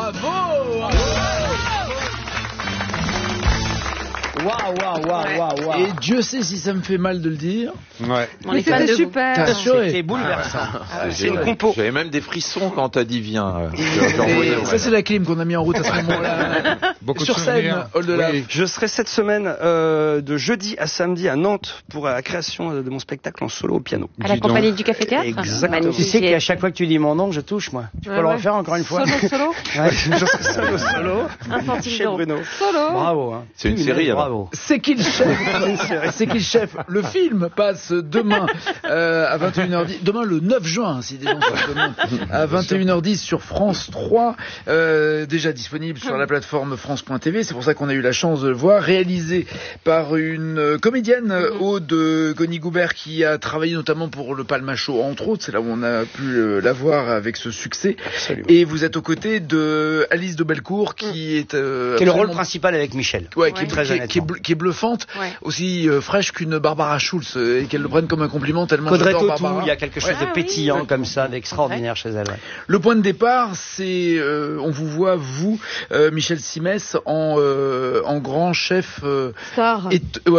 Bravo. Waouh. Et Dieu sait si ça me fait mal de le dire. Ouais. Mais c'était super. C'était bouleversant. C'est une compo. J'avais même des frissons quand t'as dit viens. Ça c'est la clim qu'on a mis en route à ce moment-là. Beaucoup sur de scène, souvenirs. Hall de Lave. Oui. Je serai cette semaine de jeudi à samedi à Nantes pour la création de mon spectacle en solo au piano. À la compagnie du Café Théâtre. Exactement. Tu sais qu'à chaque fois que tu dis mon nom, je touche, moi. Tu peux le refaire encore une fois? Solo. Ouais, je serai solo. Infantile Chez d'euro. Bruno. Solo. Bravo. Hein. C'est une série, alors. Bravo. C'est qui le chef? C'est qui le chef? Le film passe demain à 21h10. Demain le 9 juin, si des gens sont demain, à 21h10 sur France 3. Déjà disponible sur la plateforme France.tv. C'est pour ça qu'on a eu la chance de le voir. Réalisé par une comédienne, Aude Goni-Goubert, qui a travaillé notamment pour le Palma Show, entre autres. C'est là où on a pu la voir avec ce succès. Absolument. Et vous êtes aux côtés de Alice de Bellecourt, qui est Qui est le rôle principal avec Michel. Ouais, qui est bluffante, aussi fraîche qu'une Barbara Schulz, et qu'elle le prenne comme un compliment tellement Caudray j'adore Tautou, Barbara. il y a quelque chose de pétillant comme ça, d'extraordinaire chez elle. Ouais. Le point de départ, c'est on vous voit, vous, Michel Simès, en grand chef Star.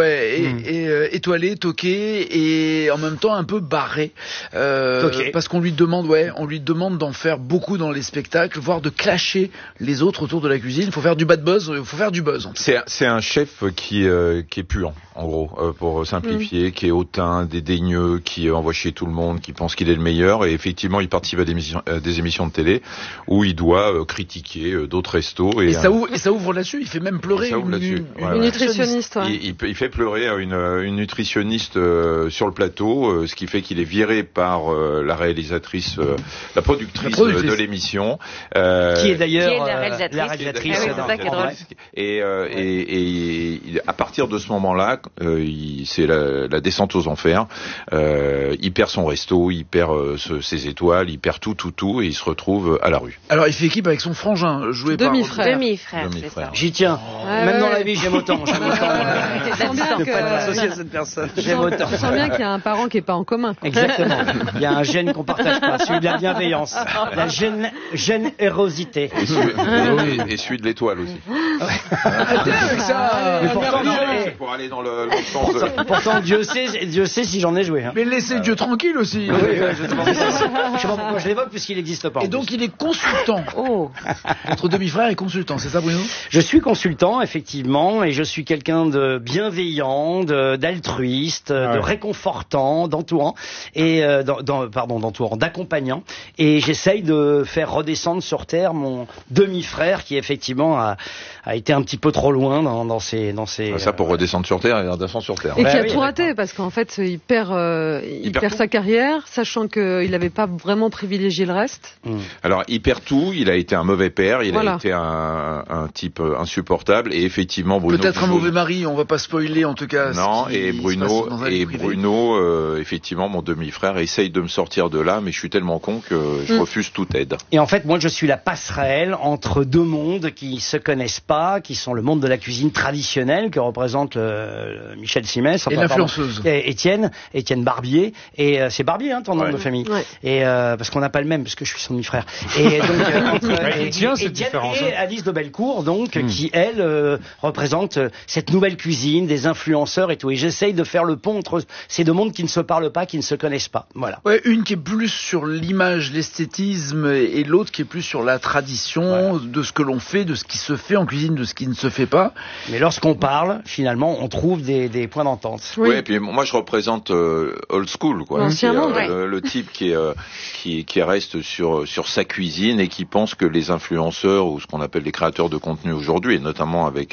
étoilé, toqué, et en même temps un peu barré, parce qu'on lui demande d'en faire beaucoup dans les spectacles, voire de clasher les autres autour de la cuisine. Il faut faire du bad buzz, il faut faire du buzz. C'est un chef qui est puant, en gros, pour simplifier, qui est hautain, dédaigneux, qui envoie chier tout le monde, qui pense qu'il est le meilleur. Et effectivement, il participe à des émissions de télé où il doit critiquer d'autres restos. Et ça ouvre là-dessus. Il fait même pleurer Une nutritionniste. Ouais. Il fait pleurer une nutritionniste sur le plateau, ce qui fait qu'il est viré par la réalisatrice, la productrice de l'émission, qui est d'ailleurs la réalisatrice. la réalisatrice. Ah oui, c'est ça qui est drôle. Et à partir de ce moment-là, c'est la descente aux enfers. Il perd son resto, il perd ses étoiles, il perd tout, et il se retrouve à la rue. Alors il fait équipe avec son frangin, joué par Demi-frère, c'est ça. J'y tiens. Même dans la vie, j'aime autant. Tu sens bien Ne pas être associé à cette personne. J'aime autant. Tu sens bien qu'il y a un parent qui est pas en commun. Exactement. Il y a un gène qu'on partage pas, celui de la bienveillance, la générosité. Et celui de l'étoile aussi. Arrêtez avec ça. Mais pourtant, C'est pour aller dans le sens de... pourtant Dieu sait si j'en ai joué. Hein. Mais laissez Dieu tranquille aussi. Je sais pas pourquoi je l'évoque puisqu'il n'existe pas. Et donc il est consultant. Votre demi-frère est consultant, c'est ça Bruno? Je suis consultant effectivement et je suis quelqu'un de bienveillant, d'altruiste, de réconfortant, d'entourant et d'accompagnant. Et j'essaye de faire redescendre sur terre mon demi-frère qui effectivement a été un petit peu trop loin dans ses Ça pour redescendre sur terre et redescendre sur terre. Et qui a oui, tout raté, parce qu'en fait, il perd sa carrière, sachant qu'il n'avait pas vraiment privilégié le reste. Alors, il perd tout, il a été un mauvais père, il a été un type insupportable, et effectivement, Bruno... Peut-être un mauvais mari, on va pas spoiler en tout cas. Non, et Bruno, effectivement, mon demi-frère, essaye de me sortir de là, mais je suis tellement con que je refuse toute aide. Et en fait, moi, je suis la passerelle entre deux mondes qui se connaissent pas, qui sont le monde de la cuisine traditionnelle, que représente Michel Simès. Et l'influenceuse. Étienne Barbier. Et c'est Barbier, hein, ton nom de famille. Ouais. Et parce qu'on n'a pas le même, parce que je suis son demi-frère. Et donc, Étienne et Alice de Bellecourt, donc, qui, elle, représente cette nouvelle cuisine, des influenceurs et tout. Et j'essaye de faire le pont entre ces deux mondes qui ne se parlent pas, qui ne se connaissent pas. Voilà. Ouais, une qui est plus sur l'image, l'esthétisme, et l'autre qui est plus sur la tradition de ce que l'on fait, de ce qui se fait en cuisine, de ce qui ne se fait pas. Mais lorsqu'on parle, finalement, on trouve des points d'entente. Oui, et puis moi je représente old school, quoi. L'ancien monde, le type qui reste sur sa cuisine et qui pense que les influenceurs ou ce qu'on appelle les créateurs de contenu aujourd'hui, et notamment avec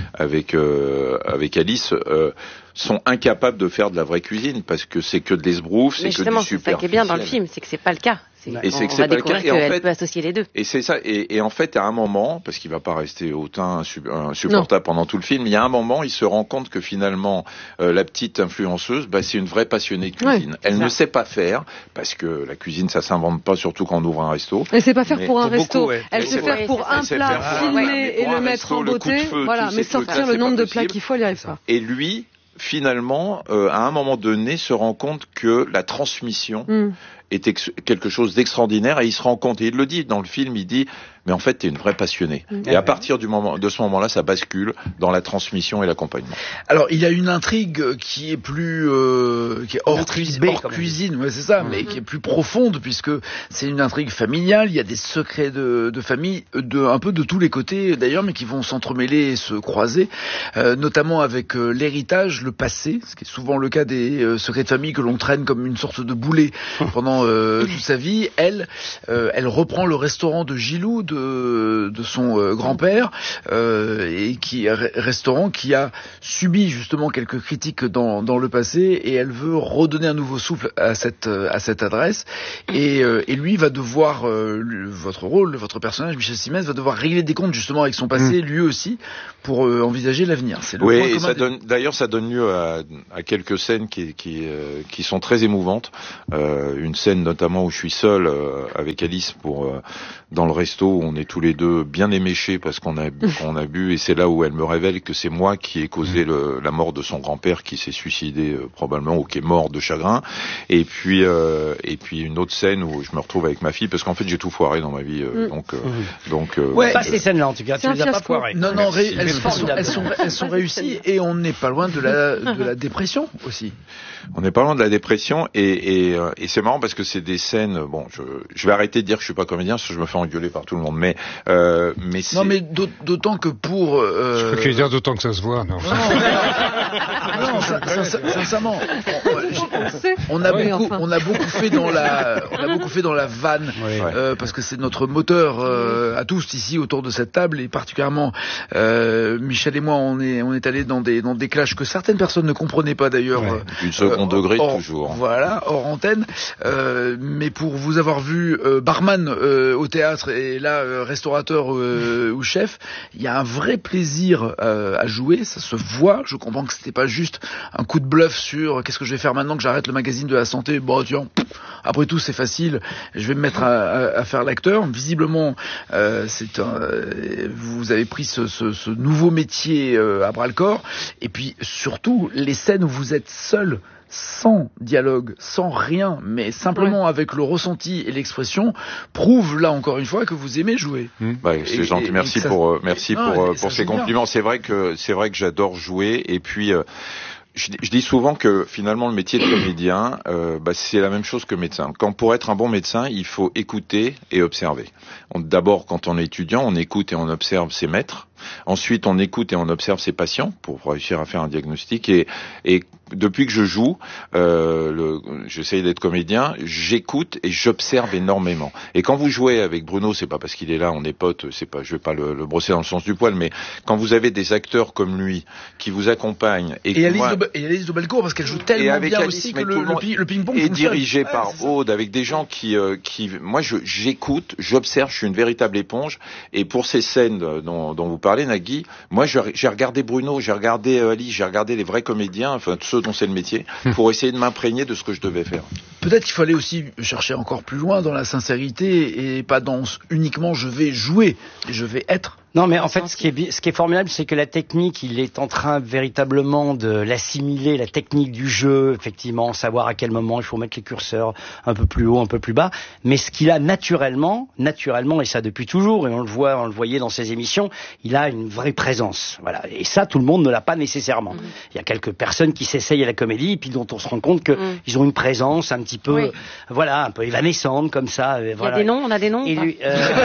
Alice, sont incapables de faire de la vraie cuisine parce que c'est que de l'esbrouf, c'est que du superficiel. C'est ça qui est bien dans le film, c'est que c'est pas le cas. Et c'est que on c'est va pas le cas. découvrir qu'elle peut associer les deux. Et c'est ça. Et en fait, à un moment, parce qu'il va pas rester autant insupportable pendant tout le film, il y a un moment, il se rend compte que finalement, la petite influenceuse, c'est une vraie passionnée de cuisine. Elle ne sait pas faire, parce que la cuisine, ça s'invente pas, surtout quand on ouvre un resto. Elle sait pas faire pour un resto. Beaucoup, Elle sait faire pour un plat, filmer et le mettre en beauté. Voilà, mais sortir le nombre de plats qu'il faut, elle n'y arrive pas. Et lui, finalement, à un moment donné, se rend compte que la transmission est quelque chose d'extraordinaire, et il se rend compte, et il le dit dans le film, il dit, mais en fait, t'es une vraie passionnée. Et à partir de ce moment-là, ça bascule dans la transmission et l'accompagnement. Alors, il y a une intrigue qui est plus, qui est hors cuisine, ouais, c'est ça, mais qui est plus profonde, puisque c'est une intrigue familiale. Il y a des secrets de famille, un peu de tous les côtés d'ailleurs, mais qui vont s'entremêler et se croiser, notamment avec l'héritage, le passé, ce qui est souvent le cas des secrets de famille que l'on traîne comme une sorte de boulet pendant toute sa vie. Elle reprend le restaurant de Gilou, de son grand-père, et restaurant qui a subi justement quelques critiques dans le passé, et elle veut redonner un nouveau souffle à cette adresse, et lui va devoir, votre personnage Michel Simès va devoir régler des comptes justement avec son passé, lui aussi, pour envisager l'avenir. C'est le point commun. D'ailleurs ça donne lieu à quelques scènes qui sont très émouvantes. Une scène notamment où je suis seul avec Alice dans le resto, où on est tous les deux bien éméchés parce qu'on a bu, et c'est là où elle me révèle que c'est moi qui ai causé la mort de son grand-père, qui s'est suicidé probablement, ou qui est mort de chagrin. Et puis une autre scène où je me retrouve avec ma fille, parce qu'en fait j'ai tout foiré dans ma vie, pas ces scènes-là en tout cas, tu les as pas foirées. Non, elles sont réussies, et on n'est pas loin de la dépression aussi. On n'est pas loin de la dépression, et c'est marrant parce que c'est des scènes, bon, je vais arrêter de dire que je suis pas comédien parce que je me fais engueuler par tout le monde, mais c'est... Non, mais d'autant que pour... Je peux dire d'autant que ça se voit, non. Non, sincèrement, on a beaucoup fait dans la vanne, parce que c'est notre moteur à tous ici autour de cette table, et particulièrement Michel et moi, on est allés dans des clashs que certaines personnes ne comprenaient pas d'ailleurs. Du second degré toujours. Voilà, hors antenne. Mais pour vous avoir vu barman au théâtre, et là restaurateur ou chef, il y a un vrai plaisir à jouer, ça se voit. Je comprends que c'était pas juste un coup de bluff sur qu'est-ce que je vais faire maintenant que j'arrête le magazine de la santé. Bon tiens, après tout c'est facile, je vais me mettre à faire l'acteur. Visiblement vous avez pris ce nouveau métier à bras le corps, et puis surtout les scènes où vous êtes seul, sans dialogue, sans rien, mais simplement avec le ressenti et l'expression, prouve là encore une fois que vous aimez jouer. C'est gentil, merci pour ces compliments. C'est vrai que j'adore jouer, et puis je dis souvent que finalement le métier de comédien, c'est la même chose que médecin. Pour être un bon médecin, il faut écouter et observer. D'abord, quand on est étudiant, on écoute et on observe ses maîtres. Ensuite, on écoute et on observe ses patients pour réussir à faire un diagnostic. Et depuis que je joue, j'essaye d'être comédien, j'écoute et j'observe énormément. Et quand vous jouez avec Bruno, c'est pas parce qu'il est là, on est potes, je vais pas le brosser dans le sens du poil, mais quand vous avez des acteurs comme lui qui vous accompagnent et Alice de Bellecourt, parce qu'elle joue tellement bien Alice, aussi que le ping-pong est dirigé par Aude, avec des gens qui moi j'écoute, j'observe, je suis une véritable éponge. Et pour ces scènes dont vous parlez, Nagui, moi j'ai regardé Bruno, j'ai regardé Alice, j'ai regardé les vrais comédiens, enfin ceux dont c'est le métier, pour essayer de m'imprégner de ce que je devais faire. Peut-être qu'il fallait aussi chercher encore plus loin dans la sincérité, et pas dans uniquement je vais jouer, je vais être. Non, mais en fait, ce qui est formidable, c'est que la technique, il est en train véritablement de l'assimiler, la technique du jeu, effectivement, savoir à quel moment il faut mettre les curseurs un peu plus haut, un peu plus bas. Mais ce qu'il a naturellement, et ça depuis toujours, et on le voyait dans ses émissions, il a une vraie présence. Voilà. Et ça, tout le monde ne l'a pas nécessairement. Il y a quelques personnes qui s'essayent à la comédie, et puis dont on se rend compte que ils ont une présence un petit peu, un peu évanescente, comme ça. Voilà. On a des noms. Et lui,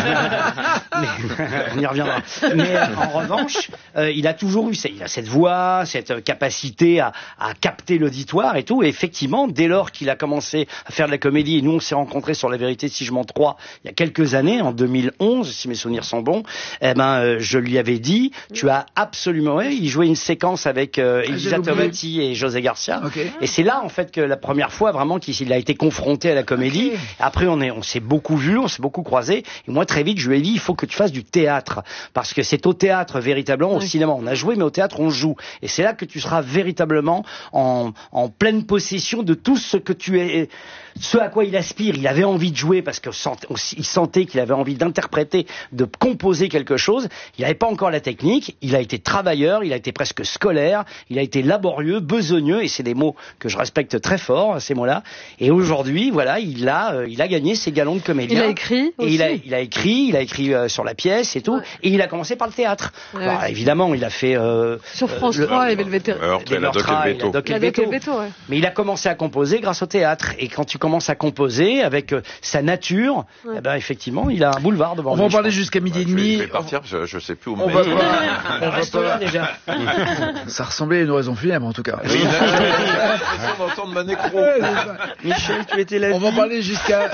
on y reviendra. Mais en revanche, il a toujours eu cette voix, cette capacité à capter l'auditoire et tout. Et effectivement, dès lors qu'il a commencé à faire de la comédie, et nous on s'est rencontrés sur La Vérité si je m'en 3 il y a quelques années, en 2011, si mes souvenirs sont bons, je lui avais dit, tu as absolument... il jouait une séquence avec Elisa Tomati et José Garcia. Et c'est là en fait que la première fois vraiment qu'il a été confronté à la comédie. Après on s'est beaucoup vus, on s'est beaucoup croisés. Et moi très vite je lui ai dit, il faut que tu fasses du théâtre. parce que c'est au théâtre véritablement, au cinéma on a joué, mais au théâtre on joue, et c'est là que tu seras véritablement en pleine possession de tout ce que tu es, ce à quoi il aspire. Il avait envie de jouer parce que il sentait qu'il avait envie d'interpréter, de composer quelque chose. Il n'avait pas encore la technique, il a été travailleur, il a été presque scolaire, il a été laborieux, besogneux, et c'est des mots que je respecte très fort, ces mots-là. Et aujourd'hui, voilà, il a gagné ses galons de comédien. Il a écrit aussi. Il a écrit sur la pièce et tout, et il a commencé par le théâtre. Alors, évidemment, il a fait sur France 3, il y avait le vétéran. Mais il a commencé à composer grâce au théâtre. Et quand tu commences à composer avec sa nature, eh ben effectivement, il a un boulevard devant lui. On va en parler jusqu'à midi et demi. Je vais partir, je sais plus où me mettre. On reste là déjà. Ça ressemblait à une oraison funèbre en tout cas. Oui, on entend de ma nécro. Michel, tu étais là. On va en parler jusqu'à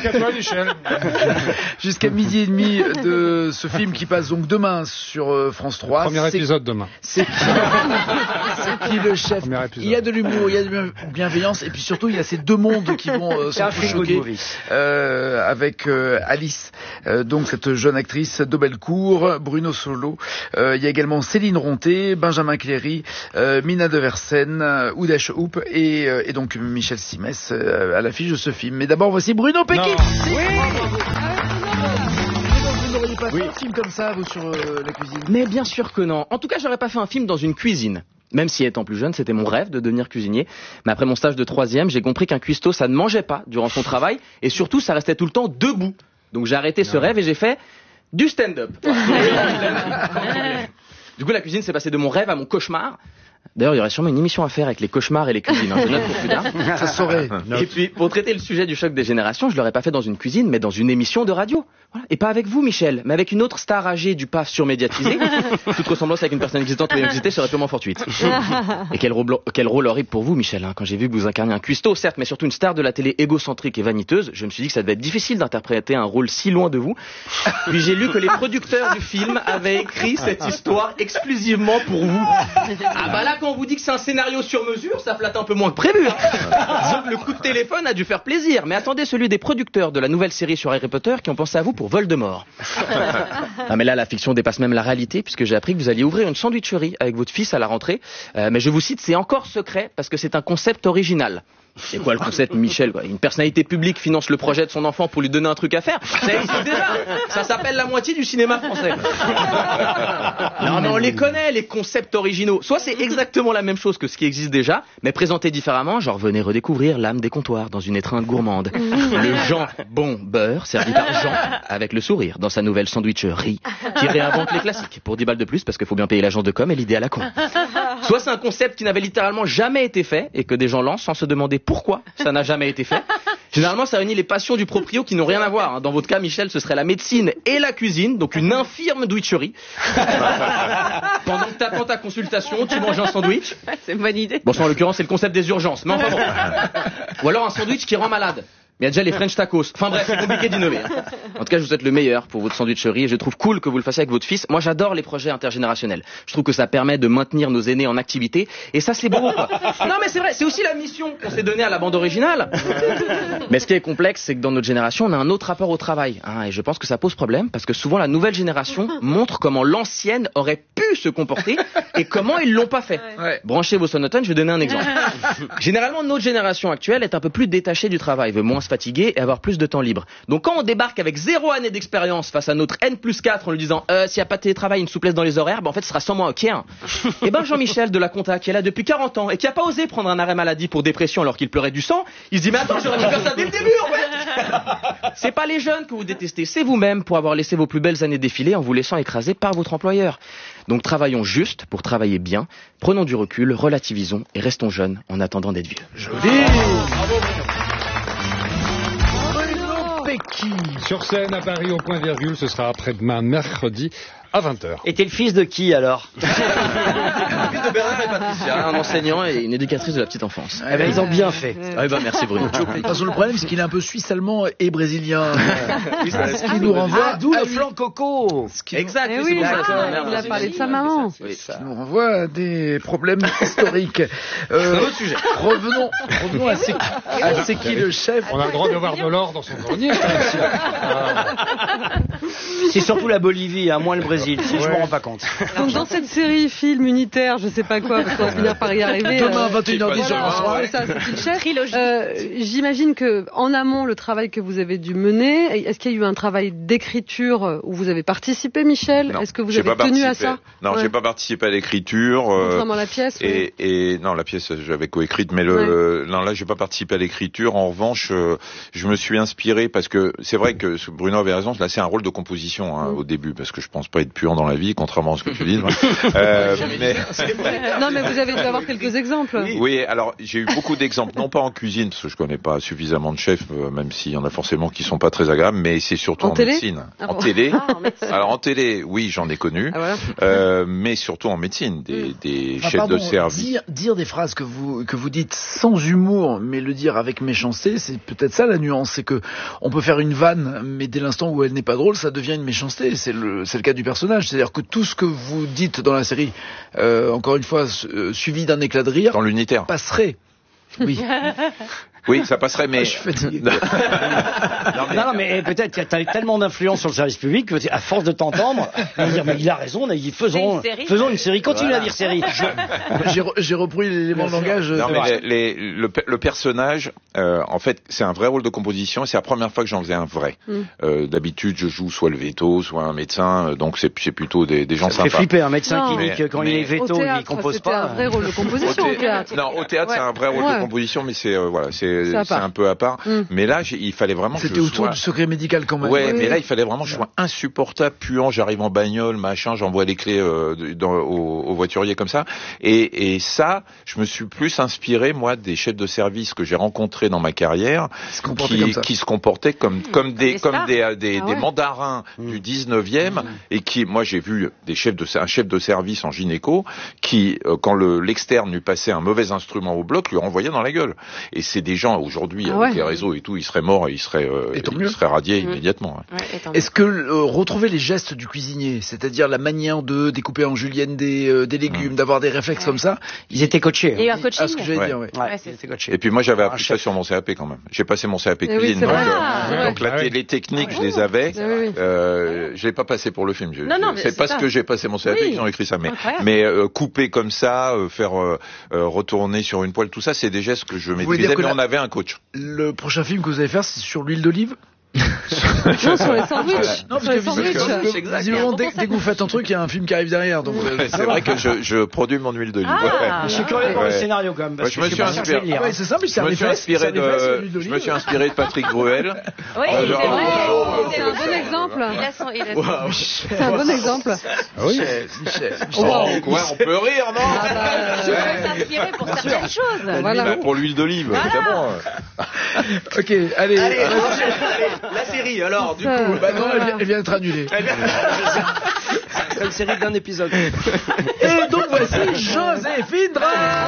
midi et demi de ce film qui passe donc demain sur France 3. Premier épisode demain. C'est qui le chef. Il y a de l'humour, il y a de bienveillance, et puis surtout il y a ces deux mondes qui vont s'entrechoquer avec Alice, donc cette jeune actrice d'Aubelcourt, Bruno Solo. Il y a également Céline Ronté, Benjamin Cléry, Mina de Versen, Oudesh Houp et donc Michel Simès à l'affiche de ce film. Mais d'abord voici Bruno Pecky. Vous n'auriez pas fait un film comme ça, vous, sur la cuisine? Mais bien sûr que non. En tout cas, j'aurais pas fait un film dans une cuisine. Même si étant plus jeune, c'était mon rêve de devenir cuisinier. Mais après mon stage de 3e, j'ai compris qu'un cuistot, ça ne mangeait pas durant son travail. Et surtout, ça restait tout le temps debout. Donc j'ai arrêté ce rêve et j'ai fait du stand-up. Du coup, la cuisine s'est passée de mon rêve à mon cauchemar. D'ailleurs, il y aurait sûrement une émission à faire avec les cauchemars et les cuisines. Je note pour plus tard. Ça saurait. Et puis, pour traiter le sujet du choc des générations, je l'aurais pas fait dans une cuisine, mais dans une émission de radio. Voilà. Et pas avec vous, Michel, mais avec une autre star âgée du PAF surmédiatisée. Toute ressemblance avec une personne existante ou inexistée serait purement fortuite. Et quel rôle horrible pour vous, Michel, hein. Quand j'ai vu que vous incarniez un cuistot, certes, mais surtout une star de la télé égocentrique et vaniteuse, je me suis dit que ça devait être difficile d'interpréter un rôle si loin de vous. Puis j'ai lu que les producteurs du film avaient écrit cette histoire exclusivement pour vous. Ah bah là, quand on vous dit que c'est un scénario sur mesure, ça flatte un peu moins que prévu. Hein. Disons que le coup de téléphone a dû faire plaisir. Mais attendez celui des producteurs de la nouvelle série sur Harry Potter qui ont pensé à vous pour Voldemort. Ah mais là, la fiction dépasse même la réalité, puisque j'ai appris que vous alliez ouvrir une sandwicherie avec votre fils à la rentrée. Mais je vous cite, c'est encore secret parce que c'est un concept original. C'est quoi le concept, Michel, quoi? Une personnalité publique finance le projet de son enfant pour lui donner un truc à faire. Ça existe déjà. Ça s'appelle la moitié du cinéma français. Non mais on les connaît, les concepts originaux. Soit c'est exactement la même chose que ce qui existe déjà, mais présenté différemment, genre venez redécouvrir l'âme des comptoirs dans une étreinte gourmande. Le Jean bon beurre servi par Jean avec le sourire dans sa nouvelle sandwicherie qui réinvente les classiques pour 10 balles de plus parce qu'il faut bien payer l'agence de com et l'idée à la con. Soit c'est un concept qui n'avait littéralement jamais été fait et que des gens lancent sans se demander pourquoi ça n'a jamais été fait. Généralement, ça réunit les passions du proprio qui n'ont rien à voir. Dans votre cas, Michel, ce serait la médecine et la cuisine, donc une infirme sandwicherie. Pendant que t'attends ta consultation, tu manges un sandwich. C'est une bonne idée. Bon, ça, en l'occurrence, c'est le concept des urgences. Mais enfin bon. Ou alors un sandwich qui rend malade. Il y a déjà les French tacos. Enfin bref, c'est compliqué d'innover. En tout cas, je vous souhaite le meilleur pour votre sandwicherie et je trouve cool que vous le fassiez avec votre fils. Moi, j'adore les projets intergénérationnels. Je trouve que ça permet de maintenir nos aînés en activité et ça, c'est beau, quoi. Non, mais c'est vrai, c'est aussi la mission qu'on s'est donnée à la bande originale. Mais ce qui est complexe, c'est que dans notre génération, on a un autre rapport au travail. Hein, et je pense que ça pose problème parce que souvent, la nouvelle génération montre comment l'ancienne aurait pu se comporter et comment ils l'ont pas fait. Ouais. Branchez vos sonotone, je vais donner un exemple. Généralement, notre génération actuelle est un peu plus détachée du travail, veut moins se fatiguer et avoir plus de temps libre. Donc quand on débarque avec 0 année d'expérience face à notre N+4 en lui disant s'il n'y a pas de télétravail, une souplesse dans les horaires, en fait ce sera sans moi ok. Hein. Et ben Jean-Michel de la compta qui est là depuis 40 ans et qui a pas osé prendre un arrêt maladie pour dépression alors qu'il pleurait du sang, il se dit mais attends, j'aurais dû faire ça dès le début en fait. C'est pas les jeunes que vous détestez, c'est vous-même pour avoir laissé vos plus belles années défiler en vous laissant écraser par votre employeur. Donc travaillons juste pour travailler bien, prenons du recul, relativisons et restons jeunes en attendant d'être vieux. Joli. Sur scène à Paris au point virgule, ce sera après-demain mercredi à 20h. Et t'es le fils de qui alors? Le fils de Bernard et Patricia, un enseignant et une éducatrice de la petite enfance. Eh ben ils ont bien fait. Ah ben merci Bruno. De toute façon, le problème c'est qu'il est un peu suisse-allemand et brésilien. Ce qui nous renvoie d'où le flanc coco. Exact, oui, il a parlé de sa maman. Ça nous renvoie à des problèmes historiques. Autre sujet. Revenons à c'est qui le chef. On a le droit de voir de l'or dans son grenier. C'est surtout la Bolivie, moins le Brésil, si je me rends pas compte. Donc dans cette série film unitaire, je sais pas quoi, parce qu'on va finir par y arriver. Demain 21h10 sur France 3. C'est ça, c'est une chef. J'imagine que en amont, le travail que vous avez dû mener, est-ce qu'il y a eu un travail d'écriture où vous avez participé, Michel? Non, est-ce que vous avez tenu à ça? Non, j'ai pas participé à l'écriture. Contrairement à la pièce. Et non, la pièce j'avais coécrite, mais non, là j'ai pas participé à l'écriture. En revanche, je me suis inspiré parce que c'est vrai que Bruno avait raison. Là, c'est un rôle de composition au début, parce que je pense pas être puant dans la vie, contrairement à ce que tu dis. Mais... Non, mais vous avez dû avoir quelques exemples. Oui, alors j'ai eu beaucoup d'exemples, non pas en cuisine, parce que je connais pas suffisamment de chefs, même s'il y en a forcément qui sont pas très agréables, mais c'est surtout en médecine. En télé. Alors en télé, oui, j'en ai connu, mais surtout en médecine, des chefs de service. Dire des phrases que vous dites sans humour, mais le dire avec méchanceté, c'est peut-être ça la nuance, c'est que on peut faire une vanne, mais dès l'instant où elle n'est pas drôle, ça devient une méchanceté. C'est le cas du personnage, c'est-à-dire que tout ce que vous dites dans la série, encore une fois, suivi d'un éclat de rire, dans l'unitaire, passerait. Oui. Oui, ça passerait, mais... Je suis fatigué. Non, mais peut-être qu'il y a tellement d'influence sur le service public que, à force de t'entendre, on va dire, mais il a raison, faisons une série, continue à dire série. J'ai repris l'élément de langage. Non, mais le personnage, en fait, c'est un vrai rôle de composition, et c'est la première fois que j'en faisais un vrai. D'habitude, je joue soit le veto, soit un médecin, donc c'est plutôt des gens sympas. Ça fait flipper un médecin qui dit que quand il est veto, il compose pas. C'est un vrai rôle de composition au théâtre. Non, au théâtre, c'est un vrai rôle de composition, mais c'est un peu à part. Mais là, il fallait vraiment que c'était autour du secret médical quand même. Ouais, mais là, il fallait vraiment que je sois insupportable, puant. J'arrive en bagnole, machin, j'envoie les clés au voiturier comme ça. Et ça, je me suis plus inspiré, moi, des chefs de service que j'ai rencontrés dans ma carrière, qui se comportaient comme des mandarins du 19e, et qui, moi, j'ai vu un chef de service en gynéco, qui, quand l'externe lui passait un mauvais instrument au bloc, lui renvoyait dans la gueule. Et c'est des gens, aujourd'hui, avec les réseaux et tout, ils seraient morts et ils seraient radiés immédiatement. Est-ce que retrouver les gestes du cuisinier, c'est-à-dire la manière de découper en julienne des légumes, d'avoir des réflexes comme ça, ils étaient coachés. Il y a eu un coaching. Ce que j'allais dire, c'était coaché. Et puis moi, j'avais appris ça sur mon CAP quand même. J'ai passé mon CAP cuisine, donc les techniques, je les avais. Je l'ai pas passé pour le film. C'est parce que j'ai passé mon CAP qu'ils ont écrit ça. Mais couper comme ça, faire retourner sur une poêle, tout ça, c'est des gestes que je maîtrisais, mais on avait un coach. Le prochain film que vous allez faire, c'est sur l'huile d'olive? Non, sur les sandwichs. Non, parce que visiblement, dès que vous faites un truc, il y a un film qui arrive derrière. Donc, c'est vrai que je produis mon huile d'olive. Je suis curieux pour le scénario quand même. Parce je me suis inspiré. C'est simple, je me suis inspiré de Patrick Bruel. Oui, c'est un bon exemple. C'est un bon exemple. Oui, Michel. On peut rire, non? Je peux t'inspirer pour certaines choses. Pour l'huile d'olive, évidemment. Ok, allez. La série, alors, du coup. Non, elle vient d'être annulée. C'est une série d'un épisode. Et donc voici Joséphine Drey.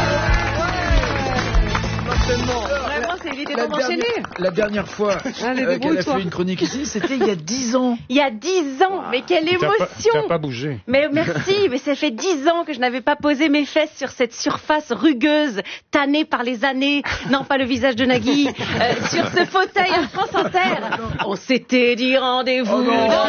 Vraiment, c'est l'idée de m'enchaîner. La dernière fois qu'elle a fait une chronique ici, c'était il y a 10 ans. Il y a 10 ans, mais quelle émotion! Tu n'as pas bougé. Mais merci, mais ça fait 10 ans que je n'avais pas posé mes fesses sur cette surface rugueuse, tannée par les années. Non, pas le visage de Nagui. Sur ce fauteuil à France Inter. On s'était dit rendez-vous.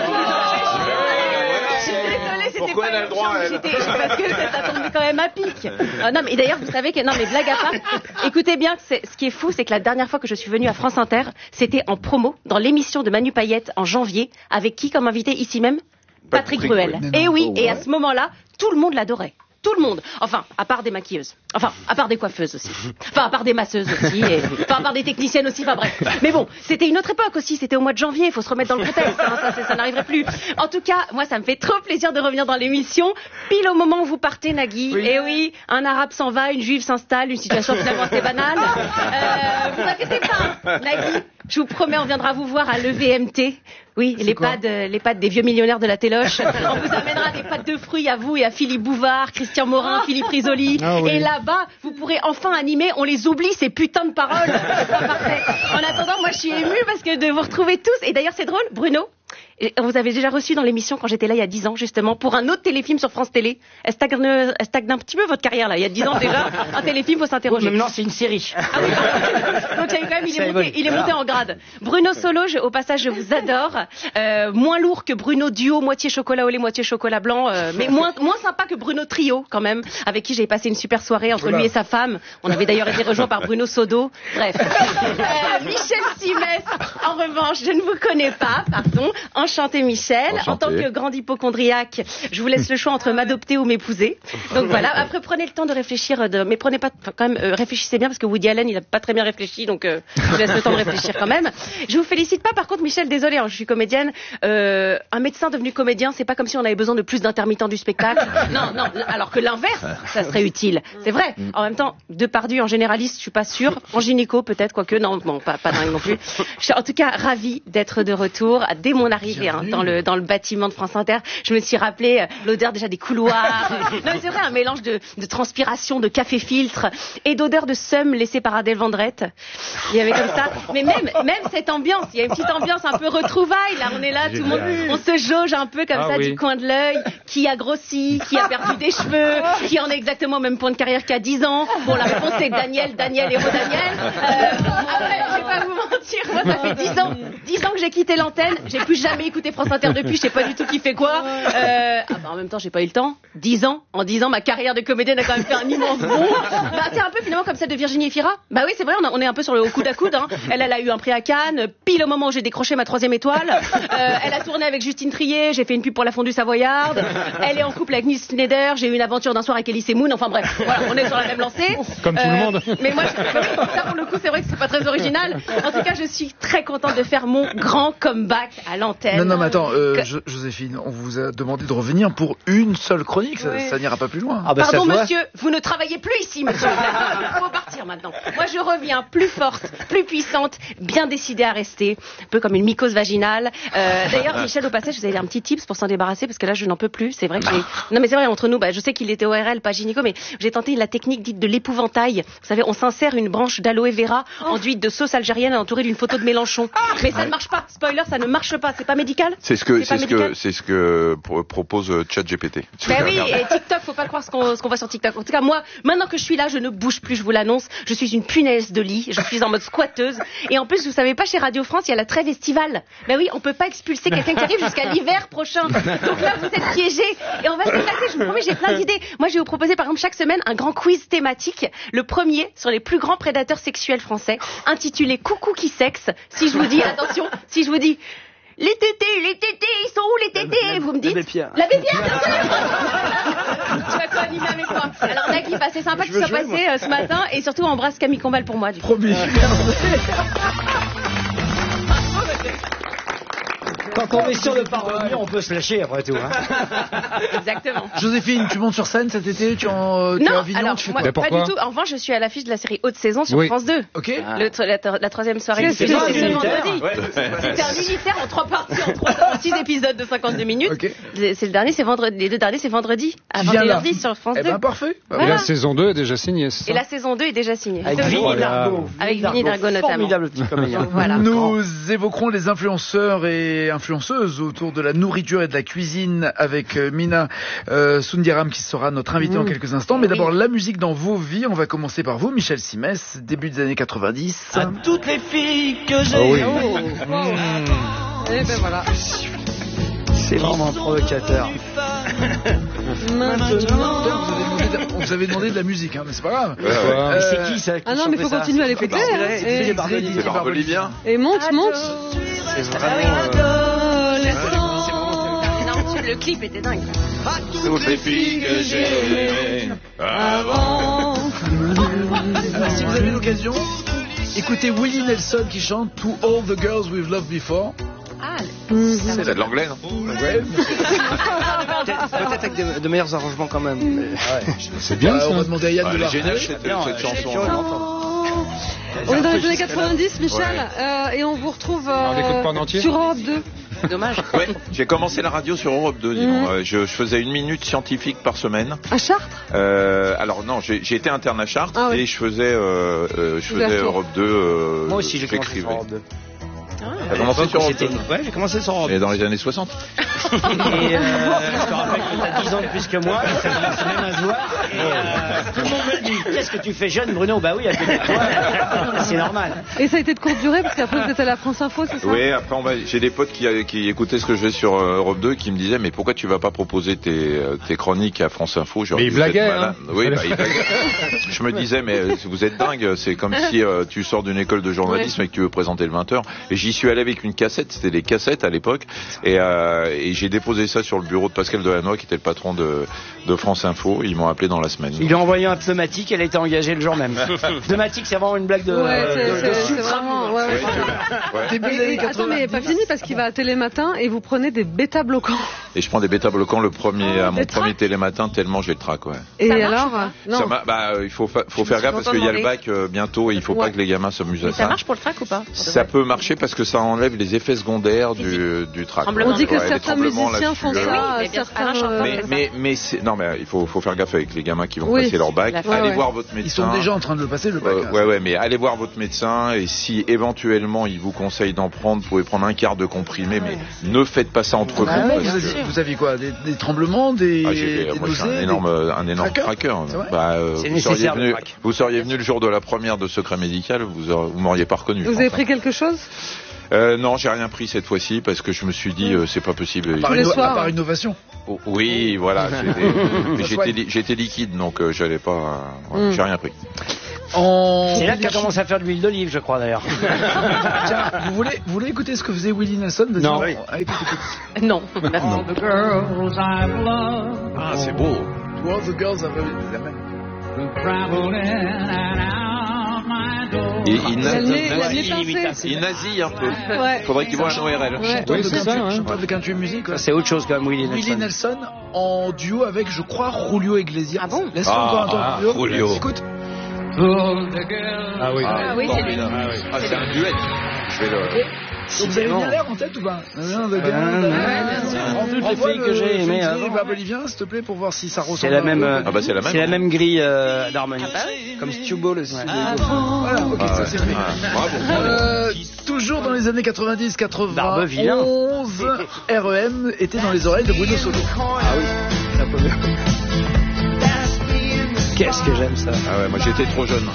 Pourquoi elle a le droit, elle? Parce que ça tombait quand même à pic. Non, mais d'ailleurs, vous savez que, non, mais blague à part, écoutez bien, ce qui est fou, c'est que la dernière fois que je suis venue à France Inter, c'était en promo, dans l'émission de Manu Payette en janvier, avec qui comme invité ici même? Patrick Bruel. Et oui, et à ce moment-là, tout le monde l'adorait. Tout le monde. Enfin, à part des maquilleuses. Enfin, à part des coiffeuses aussi. Enfin, à part des masseuses aussi. Enfin, à part des techniciennes aussi. Enfin, bref. Mais bon, c'était une autre époque aussi. C'était au mois de janvier. Il faut se remettre dans le contexte. Ça n'arriverait plus. En tout cas, moi, ça me fait trop plaisir de revenir dans l'émission. Pile au moment où vous partez, Nagui. Oui. Et oui, un arabe s'en va, une juive s'installe, une situation finalement assez banale. Vous inquiétez pas, Nagui. Je vous promets, on viendra vous voir à l'EVMT. Oui, les pâtes des vieux millionnaires de la téloche. On vous amènera des pâtes de fruits à vous et à Philippe Bouvard, Christian Morin, Philippe Risoli. Oui. Et là-bas, vous pourrez enfin animer On les oublie, ces putains de paroles. En attendant, moi je suis émue parce que de vous retrouver tous. Et d'ailleurs, c'est drôle, Bruno. Et on vous avait déjà reçu dans l'émission quand j'étais là il y a 10 ans, justement, pour un autre téléfilm sur France Télé. Elle stagne un petit peu votre carrière, là. Il y a 10 ans déjà, un téléfilm, faut s'interroger. Maintenant, c'est une série. Ah oui, donc il y a eu quand même, il est monté en grade. Bruno Solo, au passage, je vous adore. Moins lourd que Bruno Duo, moitié chocolat au lait, moitié chocolat blanc, mais moins sympa que Bruno Trio, quand même, avec qui j'ai passé une super soirée entre lui et sa femme. On avait d'ailleurs été rejoint par Bruno Sodo. Bref. Michel Simès, en revanche, je ne vous connais pas, pardon. Enchanté Michel. Enchanté. En tant que grande hypochondriaque, je vous laisse le choix entre m'adopter ou m'épouser. Donc voilà. Après, prenez le temps de réfléchir, mais prenez pas, quand même, réfléchissez bien parce que Woody Allen, il a pas très bien réfléchi, donc je vous laisse le temps de réfléchir quand même. Je vous félicite pas, par contre, Michel, désolé, hein, je suis comédienne. Un médecin devenu comédien, c'est pas comme si on avait besoin de plus d'intermittents du spectacle. Non, alors que l'inverse, ça serait utile. C'est vrai. En même temps, Depardieu en généraliste, je suis pas sûre. En gynéco, peut-être, quoique, non, pas dingue non plus. Je suis en tout cas ravie d'être de retour. Dès mon arrivée dans le bâtiment de France Inter, je me suis rappelé l'odeur déjà des couloirs. Non, mais c'est vrai, un mélange de transpiration, de café filtre et d'odeur de seum laissée par Adèle Vendrette. Il y avait comme ça. Mais même cette ambiance, il y a une petite ambiance un peu retrouvaille. Là, on est là, tout le monde, on se jauge un peu comme ça du coin de l'œil. Qui a grossi, qui a perdu des cheveux, qui en est exactement au même point de carrière qu'à 10 ans. Bon, la réponse c'est Daniel, héros Daniel. Après, je vais pas vous mentir, moi ça fait 10 ans que j'ai quitté l'antenne. J'ai plus jamais écouté France Inter depuis, je sais pas du tout qui fait quoi. En même temps, j'ai pas eu le temps. 10 ans, en 10 ans, ma carrière de comédienne a quand même fait un immense bond. C'est un peu finalement comme celle de Virginie Efira. Bah oui, c'est vrai, on est un peu sur le coude à coude. Hein. Elle a eu un prix à Cannes, pile au moment où j'ai décroché ma 3e étoile. Elle a tourné avec Justine Trier, j'ai fait une pub pour la fondue savoyarde. Elle est en couple avec Nick Schneider, j'ai eu une aventure d'un soir avec Elise Moon. Enfin bref, voilà, on est sur la même lancée. Comme tout le monde. Mais moi, ça pour le coup, c'est vrai que c'est pas très original. En tout cas, je suis très contente de faire mon grand comeback à l'antenne. Non, mais attends, Joséphine, on vous a demandé de revenir pour une seule chronique, ça n'ira pas plus loin. Ah bah, pardon, monsieur, vous ne travaillez plus ici, monsieur. Il faut partir maintenant. Moi, je reviens plus forte, plus puissante, bien décidée à rester, un peu comme une mycose vaginale. D'ailleurs, Michel, au passage, je vous avez un petit tips pour s'en débarrasser, parce que là, je n'en peux plus. C'est vrai que non, mais c'est vrai, entre nous, je sais qu'il était ORL, pas gynéco, mais j'ai tenté la technique dite de l'épouvantail. Vous savez, on s'insère une branche d'aloe vera enduite de sauce algérienne entourée d'une photo de Mélenchon. Mais ça ne marche pas. Spoiler, ça ne marche pas. C'est pas médical. C'est ce que propose ChatGPT. Ben oui, et TikTok, faut pas croire ce qu'on voit sur TikTok. En tout cas, moi, maintenant que je suis là, je ne bouge plus, je vous l'annonce. Je suis une punaise de lit. Je suis en mode squatteuse. Et en plus, vous savez pas, chez Radio France, il y a la trêve estivale. Ben oui, on peut pas expulser quelqu'un qui arrive jusqu'à l'hiver prochain. Donc là, vous êtes piégés. Et on va s'éclater, je vous promets, j'ai plein d'idées. Moi, je vais vous proposer, par exemple, chaque semaine, un grand quiz thématique. Le premier sur les plus grands prédateurs sexuels français, intitulé Coucou qui sexe. Si je vous dis, attention, si je vous dis, les tétés, ils sont où les tétés? Vous me dites? L'abbé Pierre, tu vas co-animer avec moi. Alors, Nagui, c'est sympa que tu sois passé ce matin, et surtout embrasse Camille Combal pour moi. Promis. Quand on est sûr de pas revenir, on peut se lâcher après tout. Hein. Exactement. Joséphine, tu montes sur scène cet été? Tu es à Avignon? Alors, tu fais moi, quoi? pas du tout. En revanche, je suis à l'affiche de la série Haute Saison sur France 2. Ok. La troisième soirée. C'est ce vendredi. C'était un militaire en 3 parties, en 6 épisodes de 52 minutes. Okay. C'est le dernier, c'est vendredi. Les 2 derniers, c'est vendredi. À 21h10 sur France 2. Eh ben, parfait. Voilà. Et la saison 2 est déjà signée, c'est ça? Et la saison 2 est déjà signée. Avec Vinny Dargaud. Avec Vinny Dargaud, notamment. Formidable petit comédien. Voilà. Nous évoquerons les influenceurs et influenceuses autour de la nourriture et de la cuisine avec Mina Sundiram qui sera notre invitée en quelques instants. Mais d'abord, la musique dans vos vies. On va commencer par vous, Michel Simès, début des années 90. À toutes les filles que j'ai. Et ben voilà. C'est vraiment provocateur. Maintenant. On vous avait demandé de la musique, hein, mais c'est pas grave. C'est qui ça? Ah non, mais faut continuer à l'écouter. C'est Barbelivien. Et monte. C'est vraiment. Le clip était dingue. Toutes les filles que j'ai avant. Alors, si vous avez l'occasion, écoutez Willie Nelson qui chante To All the Girls We've Loved Before. C'est de l'anglais, non? Ouais. Peut-être avec de meilleurs arrangements quand même. C'est bien ça. On va demander à Yann de la génial cette chanson. On est dans les années 90, Michel, et on vous retrouve sur Europe 2. Dommage. Ouais, j'ai commencé la radio sur Europe 2. Je faisais 1 minute scientifique par semaine. À Chartres? Alors non, j'ai été interne à Chartres et je faisais Europe 2. Moi aussi, j'ai commencé sur Europe 2. T'as commencé sur Europe 2. Ouais, j'ai commencé sur Europe 2. Et dans les années 60. Et je te rappelle que t'as 10 ans de plus que moi, ça commence même à se voir. Et tout le monde me dit, qu'est-ce que tu fais jeune, Bruno? Bah oui, à côté de toi, c'est normal. Et ça a été de courte durée, parce qu'après vous êtes allé à France Info, c'est ça? Oui, après j'ai des potes qui écoutaient ce que je faisais sur Europe 2 qui me disaient mais pourquoi tu vas pas proposer tes chroniques à France Info? Mais ils blaguaient, hein. Oui, bah, ils blaguaient. Je me disais mais vous êtes dingue, c'est comme si tu sors d'une école de journalisme et que tu veux présenter le 20h. Et j'y suis allé avec une cassette, c'était les cassettes à l'époque, et j'ai déposé ça sur le bureau de Pascal Delannoy qui était le patron de France Info. Ils m'ont appelé dans la semaine. Il a envoyé un pneumatique, elle a été engagée le jour même. Pneumatique, c'est vraiment une blague de. Ouais, c'est vraiment. Ouais. Début des années 90. Attends, mais pas fini parce qu'il va à Télématin et vous prenez des bêta-bloquants. Et je prends des bêta-bloquants mon premier Télématin tellement j'ai le trac, ouais. Et alors non. Il faut faire gaffe parce qu'il y a le bac bientôt et il faut pas que les gamins s'amusent à ça. Ça marche pour le trac ou pas? Ça peut marcher parce que ça enlève les effets secondaires du trac. On dit que certains musiciens font ça. Mais il faut faire gaffe avec les gamins qui vont passer leur bac. Allez voir votre médecin. Ils sont déjà en train de le passer le bac. Mais allez voir votre médecin et si éventuellement il vous conseille d'en prendre, vous pouvez prendre un quart de comprimé, mais ne faites pas ça entre vous. Vous aviez quoi, des tremblements, des nausées, moi, je suis un énorme tracker. Vous seriez venu le jour de la première de Secret Médical, vous m'auriez pas reconnu. Vous avez pris quelque chose? Non, j'ai rien pris cette fois-ci parce que je me suis dit c'est pas possible. Par innovation. Oui, voilà. J'étais liquide, donc j'allais pas. J'ai rien pris. C'est là que tu as commencé à faire de l'huile d'olive, je crois d'ailleurs. Tiens, vous voulez écouter ce que faisait Willie Nelson? Non. Non. Ah, c'est beau. To all the girls I've il nazie un peu. Faudrait qu'il voit un ORL. Chanteur de country music. C'est autre chose quand même, Willie Nelson. Willie Nelson en duo avec, je crois, Julio Iglesias. Ah bon? Laisse-moi encore entendre Julio. Écoute. Ah oui. C'est un duet. Je vais le... Vous avez bien l'air en tête ou pas? Des filles que j'ai aimées. Bolivien, s'il te plaît, pour voir si ça ressemble. C'est la même. C'est la même grille d'harmonie. Comme Stu Ball aussi. Voilà, ok, ça c'est fait. Bravo. Toujours dans les années 90, 91, REM était dans les oreilles de Bruno Solo. Ah oui. Qu'est-ce que j'aime ça. Ah ouais, moi j'étais trop jeune.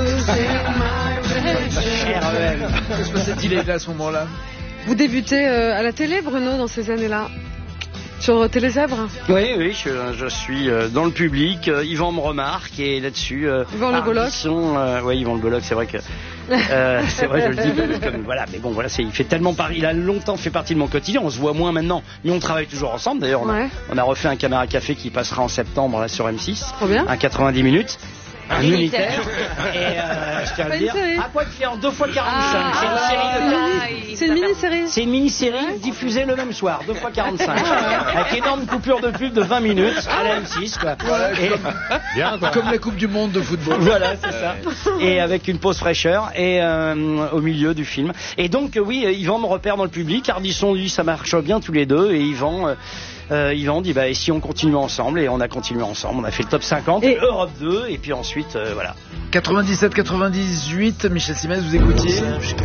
Que se passait-il à ce moment-là? Vous débutez à la télé, Bruno, dans ces années-là? Sur Télézèvre? Oui, je suis dans le public. Yvan me remarque et là-dessus. Yvan Le Bolloc. Oui, Yvan Le Bolloc, c'est vrai que. C'est vrai, je le dis. Voilà, mais bon, voilà, il fait tellement il a longtemps fait partie de mon quotidien. On se voit moins maintenant, mais on travaille toujours ensemble. D'ailleurs, on a refait un Caméra Café qui passera en septembre là sur M6. Trop bien. Un 90 minutes. Un unitaire. Et je tiens à le dire. À quoi de faire 2 fois 45. C'est une mini-série. C'est une mini-série diffusée le même soir, 2 fois 45. Avec énorme coupure de pub de 20 minutes à la M6. Quoi. Comme la Coupe du Monde de football. Voilà, c'est ça. Et avec une pause fraîcheur et au milieu du film. Et donc, oui, Yvan me repère dans le public. Ardisson dit ça marche bien tous les deux. Et Yvan dit et si on continue ensemble, et on a continué ensemble, on a fait le top 50 et Europe 2 et puis ensuite voilà. 97-98, Michel Simès, vous écoutiez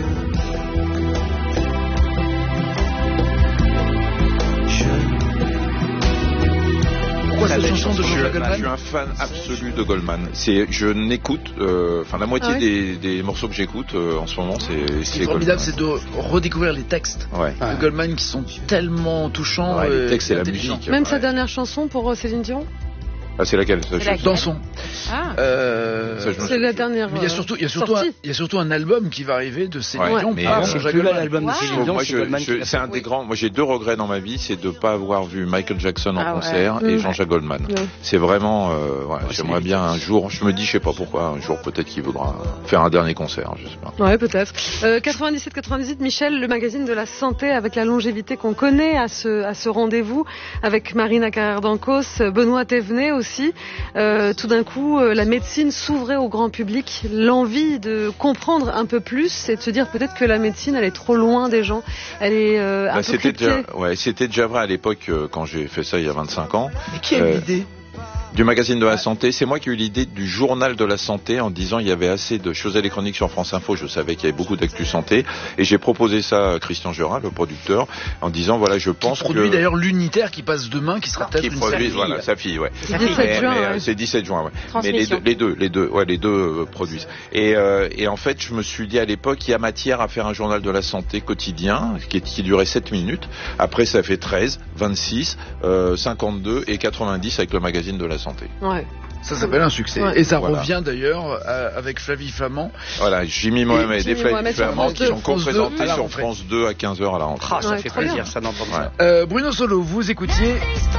Pourquoi cette chanson de Jean-Jacques Goldman? Je suis un fan absolu de Goldman. Je n'écoute, la moitié des morceaux que j'écoute en ce moment, c'est Ce qui est formidable, c'est de redécouvrir les textes de Goldman qui sont tellement touchants. Les textes et la musique. Même sa dernière chanson pour Céline Dion? Ah, c'est laquelle? Dansons. C'est la dernière. Mais il y a surtout un album qui va arriver de Céline Dion. C'est plus là l'album de Céline Dion. C'est un des grands. Moi, j'ai 2 regrets dans ma vie, c'est de ne pas avoir vu Michael Jackson en concert et Jean-Jacques Goldman. C'est vraiment. J'aimerais bien un jour. Je me dis, je sais pas pourquoi. Un jour, peut-être qu'il voudra faire un dernier concert. Je sais pas. Ouais, peut-être. 97-98, Michel, le magazine de la santé avec la longévité qu'on connaît à ce rendez-vous avec Marina Carrère d'Ancos, Benoît Thévenet aussi. Tout d'un coup, la médecine s'ouvrait au grand public, l'envie de comprendre un peu plus et de se dire peut-être que la médecine elle est trop loin des gens, elle est un peu c'était déjà vrai à l'époque quand j'ai fait ça il y a 25 ans. Mais qui a eu l'idée Du magazine de la santé, c'est moi qui ai eu l'idée du journal de la santé en disant il y avait assez de choses électroniques sur France Info, je savais qu'il y avait beaucoup d'actu santé et j'ai proposé ça à Christian Gerin, le producteur, en disant voilà, je pense qui produit d'ailleurs l'unitaire qui passe demain, qui sera peut-être qui produit voilà sa fille, ouais. C'est 17 juin. C'est 17 juin, ouais. Mais les deux produisent. Et en fait, je me suis dit à l'époque, il y a matière à faire un journal de la santé quotidien qui durait 7 minutes. Après, ça fait 13, 26, 52 et 90 avec le magazine de la santé. Ouais. Ça s'appelle un succès. Ouais. Et ça revient d'ailleurs avec Flavie Flamand. Voilà, Jimmy Mohamed et Flavie Flamand qui sont co-présentés sur rentrée. France 2 à 15h à la rentrée. Ah, ça Ouais, fait très plaisir, bien. ça d'entendre ça. Bruno Solo, vous écoutiez.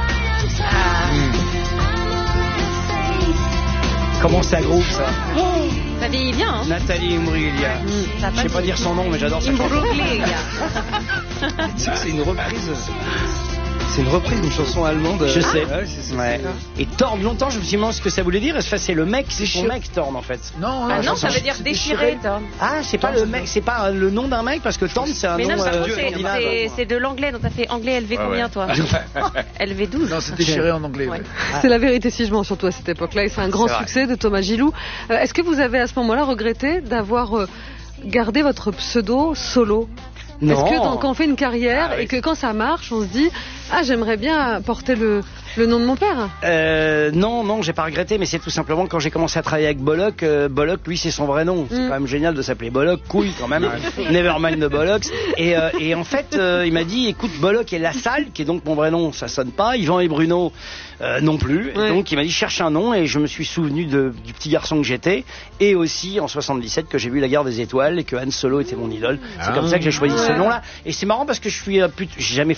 Comment ça groupe, ça? Ça vieillit bien, hein. Nathalie Imbruglia. Ça Je sais pas dire son nom, mais j'adore sa chanson. Imbruglia. Tu sais que c'est une reprise. C'est une reprise d'une chanson allemande. Je sais. Ouais, c'est Ouais. Et Torn, longtemps, je me suis demandé ce que ça voulait dire. Enfin, c'est le mec, c'est son mec, Torn, en fait. Non, Ah non, ça veut dire déchirer, Tom. Ah, c'est pas le mec, c'est pas le nom d'un mec, parce que Torn, c'est un Mais nom non, par contre, scandinave. c'est de l'anglais, donc t'as fait anglais LV combien, toi LV 12. non, c'est déchiré en anglais. Ouais. Ouais. C'est la vérité si je mens, surtout à cette époque-là. Et c'est un grand C'est vrai. succès de Thomas Gilou. Est-ce que vous avez à ce moment-là regretté d'avoir gardé votre pseudo Solo? Non. Est-ce que quand on fait une carrière Ah oui. et que quand ça marche, on se dit ah, j'aimerais bien porter le nom de mon père? Non, j'ai pas regretté, mais c'est tout simplement quand j'ai commencé à travailler avec Bollock, Bollock, lui, c'est son vrai nom. C'est quand même génial de s'appeler Bollock, couille quand même. Nevermind de Bollock. Et en fait, il m'a dit, écoute, Bollock et Lassalle, qui est donc mon vrai nom, ça sonne pas. Yvan et Bruno, non plus. Ouais. Et donc, il m'a dit, cherche un nom, et je me suis souvenu du petit garçon que j'étais, et aussi en 77 que j'ai vu La Guerre des Étoiles et que Han Solo était mon idole. C'est comme ça que j'ai choisi ce nom-là. Et c'est marrant parce que j'ai jamais